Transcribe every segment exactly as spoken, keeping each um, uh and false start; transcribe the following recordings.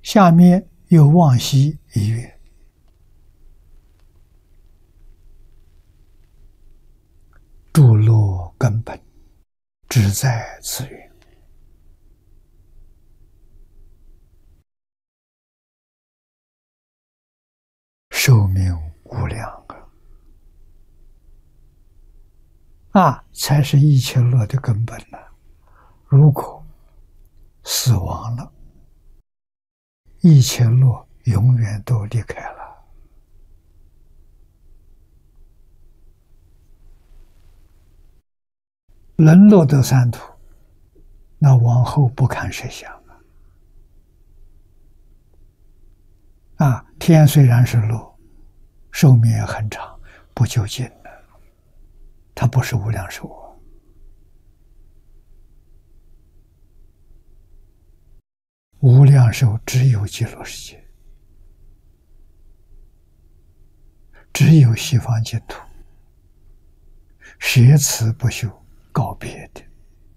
下面又往西一月，诸罗根本，只在此云。寿命无量啊！啊，才是一切乐的根本呢、啊。如果死亡了，一切乐永远都离开了。能落得三途，那往后不堪设想啊！啊，天虽然是乐，寿命也很长，不究竟的，它不是无量寿啊。无量寿只有极乐世界，只有西方净土，舍此不修，告别的。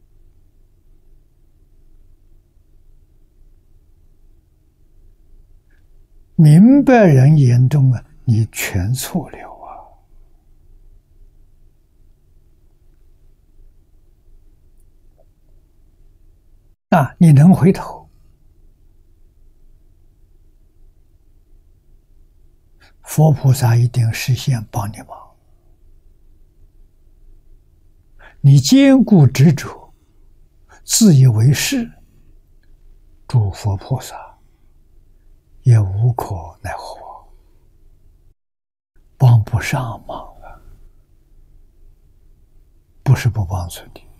明白人眼中啊，你全错了啊！啊，你能回头，佛菩萨一定实现帮你忙。你坚固执着，自以为是，诸佛菩萨也无可奈何，帮不上忙啊！不是不帮助你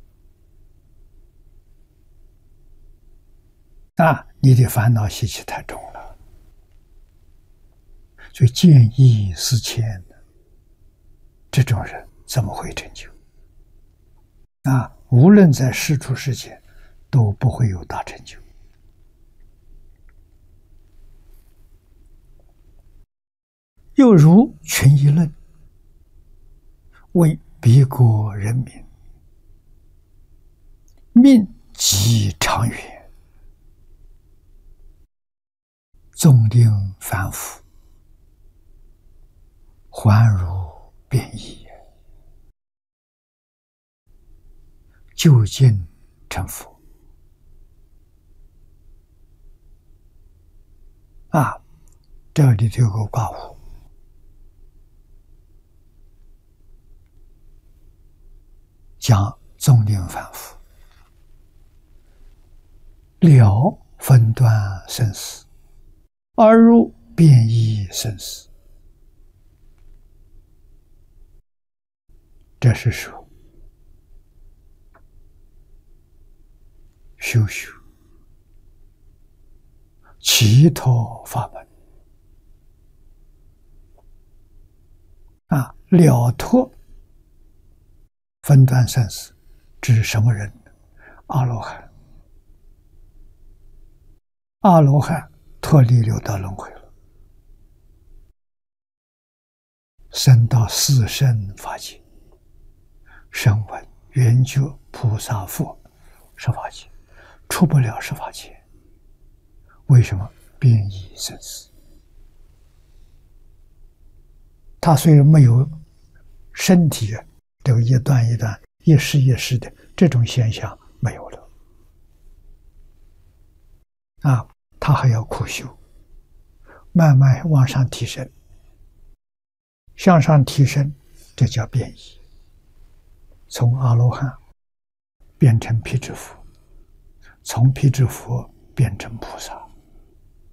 啊，你的烦恼习气太重了，所以见异思迁的这种人怎么会成就？啊，无论在世出世间，都不会有大成就。又如群疑论，为彼国人民，命极长远，纵令凡夫，还如变异，究竟成佛。啊，这里头有个挂弧，讲纵令凡夫，了分段生死，而入变异生死。这是说修修其他法门啊，了脱分段生死，指什么人？阿罗汉。阿罗汉脱离六道轮回了，升到四圣法界，声闻、缘觉、菩萨、佛十法界，出不了十法界。为什么？变异生死。他虽然没有身体这个一段一段、一世一世的这种现象没有了啊，他还要苦修，慢慢往上提升，向上提升，这叫变异。从阿罗汉变成辟支佛，从辟支佛变成菩萨。